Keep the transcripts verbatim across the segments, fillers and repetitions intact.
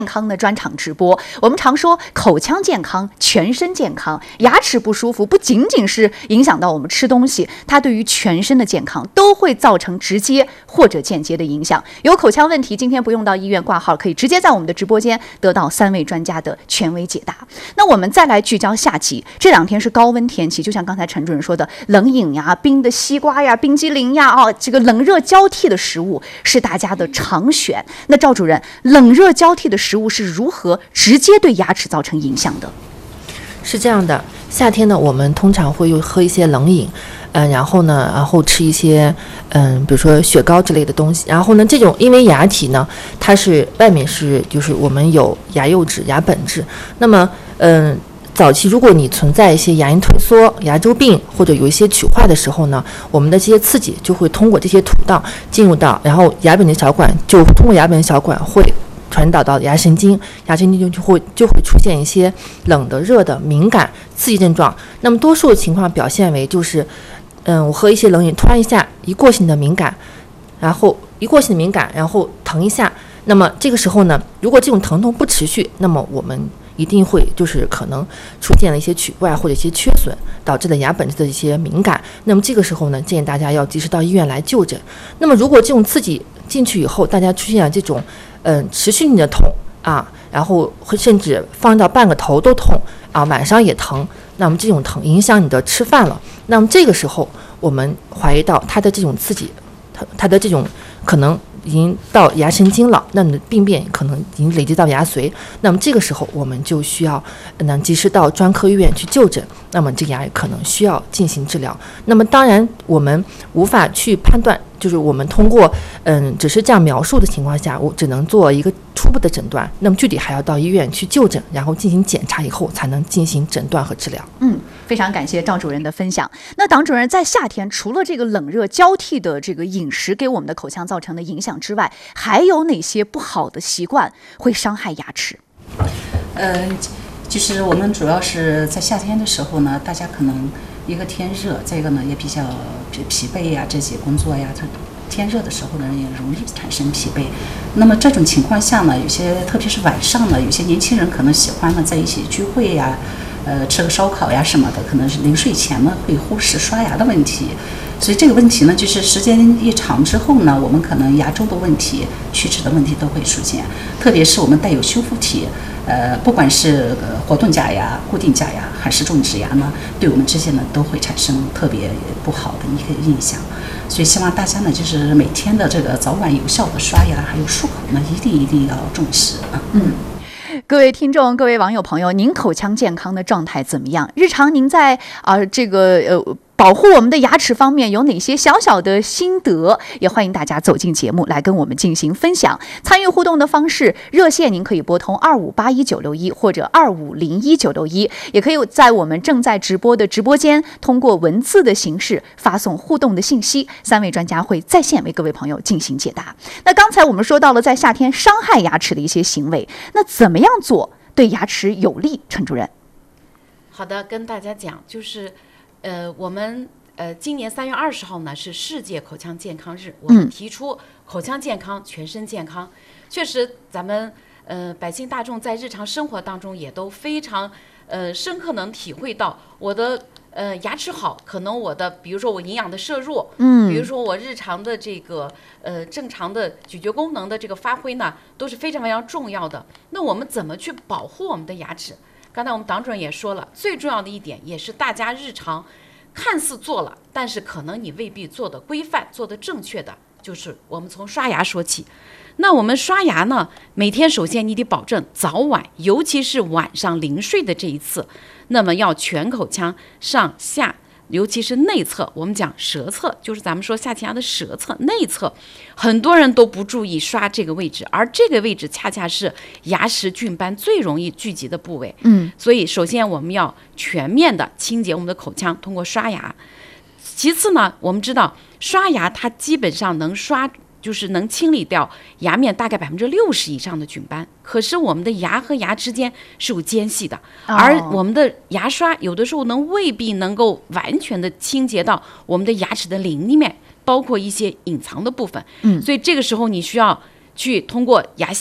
健康的专场直播。我们常说口腔健康全身健康，牙齿不舒服不仅仅是影响到我们吃东西，它对于全身的健康都会造成直接或者间接的影响。有口腔问题，今天不用到医院挂号，可以直接在我们的直播间得到三位专家的权威解答。那我们再来聚焦下集，这两天是高温天气，就像刚才陈主任说的，冷饮呀、冰的西瓜呀、冰激凌呀，哦，这个冷热交替的食物是大家的常选。那赵主任，冷热交替的食物是如何直接对牙齿造成影响的？ 是这样的，夏天呢，我们通常会喝一些冷饮，嗯、呃，然后呢，然后吃一些，嗯、呃，比如说雪糕之类的东西。然后呢，这种因为牙体呢，它是外面是就是我们有牙釉质、牙本质，那么，嗯、呃。早期如果你存在一些牙龈退缩、牙周病或者有一些龋坏的时候呢，我们的这些刺激就会通过这些土道进入到，然后牙本的小管就通过牙本的小管会传导到牙神经，牙神经就会就会出现一些冷的、热的、敏感、刺激症状。那么多数情况表现为就是，嗯，我喝一些冷饮，突然一下一过性的敏感，然后一过性的敏感，然后疼一下。那么这个时候呢，如果这种疼痛不持续，那么我们一定会就是可能出现了一些龋怪或者一些缺损导致的牙本质的一些敏感。那么这个时候呢，建议大家要及时到医院来就诊。那么如果这种刺激进去以后，大家出现了这种嗯持续性的痛啊，然后会甚至放到半个头都痛啊，晚上也疼，那么这种疼影响你的吃饭了。那么这个时候我们怀疑到它的这种刺激，它它的这种可能已经到牙神经了，那么病变可能已经累积到牙髓，那么这个时候我们就需要能及时到专科医院去就诊，那么这个牙可能需要进行治疗。那么当然我们无法去判断，就是我们通过嗯只是这样描述的情况下，我只能做一个初步的诊断，那么具体还要到医院去就诊，然后进行检查以后才能进行诊断和治疗。 嗯，非常感谢赵主任的分享。那党主任，在夏天除了这个冷热交替的这个饮食给我们的口腔造成的影响之外，还有哪些不好的习惯会伤害牙齿？ 呃，其实我们主要是在夏天的时候呢，大家可能一个天热，再一个呢也比较疲惫呀，这些工作呀，它天热的时候呢也容易产生疲惫。那么这种情况下呢，有些特别是晚上呢，有些年轻人可能喜欢呢在一起聚会呀，呃，吃个烧烤呀什么的，可能是临睡前呢会忽视刷牙的问题。所以这个问题呢，就是时间一长之后呢，我们可能牙周的问题、龋齿的问题都会出现。特别是我们带有修复体，呃，不管是活动假牙、固定假牙还是种植牙呢，对我们这些呢都会产生特别不好的一个印象。所以希望大家呢，就是每天的这个早晚有效的刷牙还有漱口呢，一定一定要重视啊。嗯。 各位听众、各位网友朋友，您口腔健康的状态怎么样？日常您在啊、呃、这个呃保护我们的牙齿方面有哪些小小的心得？也欢迎大家走进节目来跟我们进行分享。参与互动的方式，热线您可以拨通二五八一九六一或者二五零一九六一，也可以在我们正在直播的直播间通过文字的形式发送互动的信息，三位专家会在线为各位朋友进行解答。那刚才我们说到了在夏天伤害牙齿的一些行为，那怎么样做对牙齿有利？陈主任。 好的，跟大家讲，就是呃，我们呃，今年三月二十号呢是世界口腔健康日，我们提出口腔健康、全身健康。确实，咱们呃百姓大众在日常生活当中也都非常呃深刻能体会到，我的呃牙齿好，可能我的比如说我营养的摄入，嗯，比如说我日常的这个呃正常的咀嚼功能的这个发挥呢，都是非常非常重要的。那我们怎么去保护我们的牙齿？刚才我们党主任也说了，最重要的一点也是大家日常看似做了，但是可能你未必做的规范、做的正确的，就是我们从刷牙说起。那我们刷牙呢，每天首先你得保证早晚，尤其是晚上临睡的这一次，那么要全口腔上下，尤其是内侧，我们讲舌侧，就是咱们说下前牙的舌侧内侧，很多人都不注意刷这个位置，而这个位置恰恰是牙石菌斑最容易聚集的部位。嗯，所以首先我们要全面的清洁我们的口腔，通过刷牙。其次呢，我们知道刷牙它基本上能刷。就是能清理掉牙面大概百分之六十以上的菌斑，可是我们的牙和牙之间是有间隙的，而我们的牙刷有的时候能未必能够完全的清洁到我们的牙齿的邻里面，包括一些隐藏的部分。嗯，所以这个时候你需要去通过牙线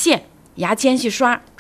牙间隙刷。